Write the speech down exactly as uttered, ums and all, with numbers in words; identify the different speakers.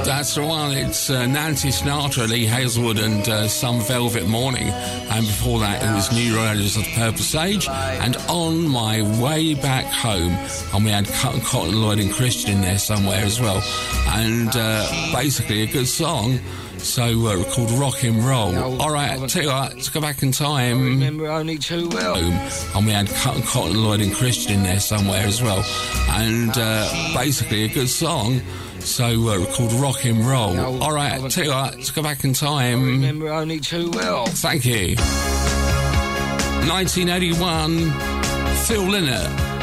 Speaker 1: That's the one. It's uh, Nancy Sinatra, Lee Hazelwood, and uh, Some Velvet Morning. And before that, it was New Riders of the Purple Sage. And On My Way Back Home. And we had Cotton, Cotton Lloyd and Christian in there somewhere as well. And uh, basically a good song. So uh, called Rock and Roll. All right, I'll tell you what, let's go back in time.
Speaker 2: I remember only too well.
Speaker 1: And we had Cotton, Cotton Lloyd and Christian in there somewhere as well. And uh, basically a good song. So uh, called Rock and Roll. All right, I'll tell you what, let's go back in time.
Speaker 2: I remember only too well.
Speaker 1: Thank you. nineteen eighty-one, Phil Lynott.